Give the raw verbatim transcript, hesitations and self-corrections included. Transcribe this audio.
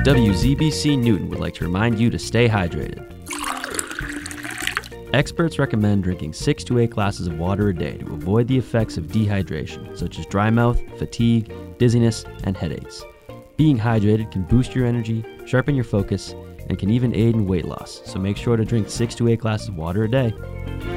W Z B C Newton would like to remind you to stay hydrated. Experts recommend drinking six to eight glasses of water a day to avoid the effects of dehydration, such as dry mouth, fatigue, dizziness, and headaches. Being hydrated can boost your energy, sharpen your focus, and can even aid in weight loss, so make sure to drink six to eight glasses of water a day.